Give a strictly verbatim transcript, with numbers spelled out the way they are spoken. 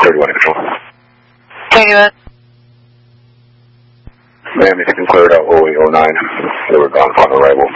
thirty-one Control. Take it. Ma'am, you can clear it out oh eight oh nine. They were gone upon arrival.